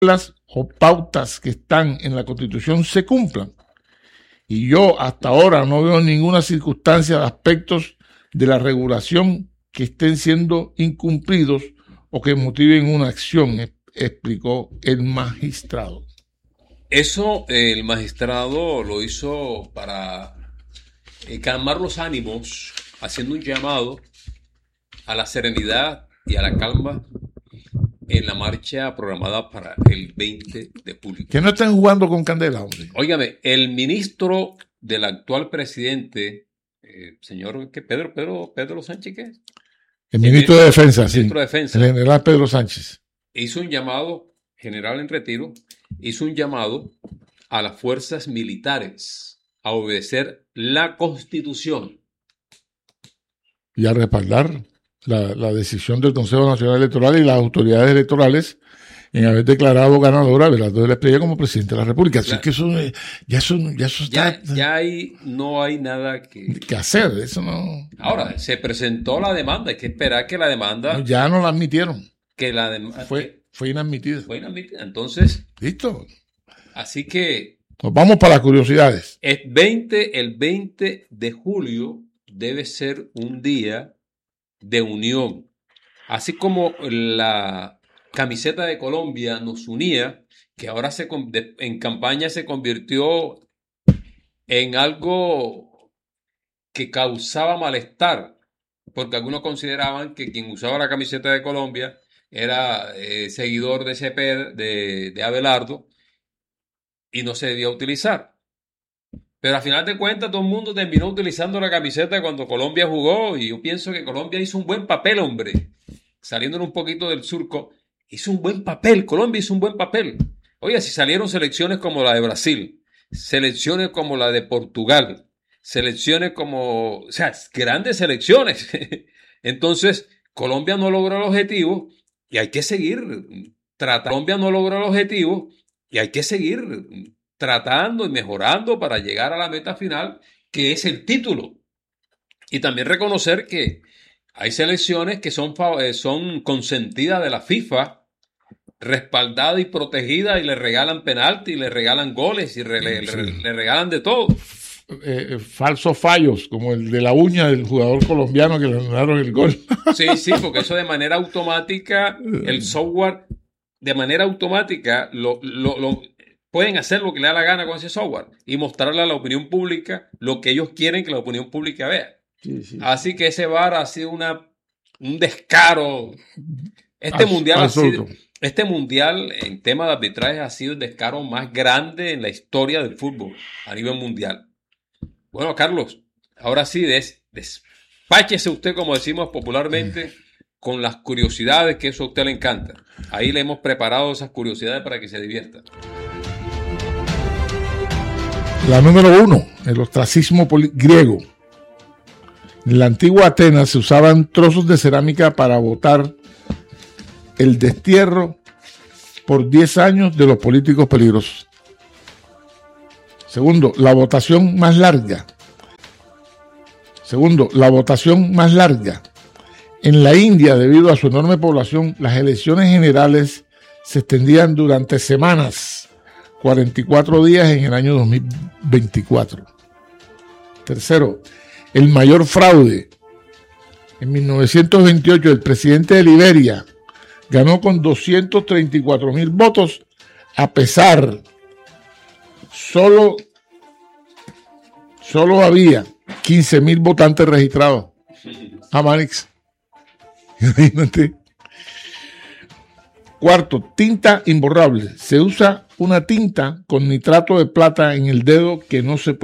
las o pautas que están en la Constitución se cumplan. Y yo hasta ahora no veo ninguna circunstancia de aspectos de la regulación que estén siendo incumplidos o que motiven una acción, explicó el magistrado. Eso el magistrado lo hizo para calmar los ánimos, haciendo un llamado a la serenidad y a la calma en la marcha programada para el 20 de julio. Que no estén jugando con candela, hombre. Óigame, el ministro del actual presidente, señor Pedro Sánchez, ¿qué es? El ministro de Defensa, sí. Ministro de Defensa. El general Pedro Sánchez. Hizo un llamado, general en retiro, hizo un llamado a las fuerzas militares a obedecer la Constitución. Y a respaldar la decisión del Consejo Nacional Electoral y las autoridades electorales en haber declarado ganadora a Abelardo de la Espriella como presidente de la República. Así que eso está... Ya ahí no hay nada que hacer, eso no... Ahora, se presentó la demanda, hay que esperar que la demanda... No, ya no la admitieron. Que la demanda... Fue inadmitida. Fue inadmitida, entonces... Listo. Así que... Nos vamos para las curiosidades. El 20 de julio debe ser un día de unión. Así como la camiseta de Colombia nos unía, que ahora en campaña se convirtió en algo que causaba malestar, porque algunos consideraban que quien usaba la camiseta de Colombia era seguidor de CP, de Abelardo, y no se debía utilizar. Pero al final de cuentas todo el mundo terminó utilizando la camiseta cuando Colombia jugó, y yo pienso que Colombia hizo un buen papel, hombre. Saliéndonos un poquito del surco, hizo un buen papel, Colombia hizo un buen papel. Oiga, si salieron selecciones como la de Brasil, selecciones como la de Portugal, selecciones como, o sea, grandes selecciones. Entonces, Colombia no logró el objetivo y hay que seguir tratando. Colombia no logró el objetivo y hay que seguir tratando y mejorando para llegar a la meta final, que es el título. Y también reconocer que hay selecciones que son consentidas de la FIFA, respaldadas y protegidas, y le regalan penalti, y le regalan goles, y le regalan de todo. Falsos fallos, como el de la uña del jugador colombiano que le anularon el gol. Sí, porque eso de manera automática, el software, de manera automática, pueden hacer lo que le da la gana con ese software y mostrarle a la opinión pública lo que ellos quieren que la opinión pública vea. Sí. Así que ese VAR ha sido un descaro. Este mundial en tema de arbitraje ha sido el descaro más grande en la historia del fútbol a nivel mundial. Bueno, Carlos, ahora sí, despáchese usted, como decimos popularmente, con las curiosidades, que eso a usted le encanta. Ahí le hemos preparado esas curiosidades para que se divierta. La número 1, el ostracismo griego. En la antigua Atenas se usaban trozos de cerámica para votar el destierro por 10 años de los políticos peligrosos. Segundo, la votación más larga. En la India, debido a su enorme población, las elecciones generales se extendían durante semanas, 44 días en el año 2024. Tercero, el mayor fraude. En 1928, el presidente de Liberia ganó con 234,000 votos, a pesar, solo había 15,000 votantes registrados. Manix. Imagínate. Cuarto, tinta imborrable. Se usa una tinta con nitrato de plata en el dedo que no se puede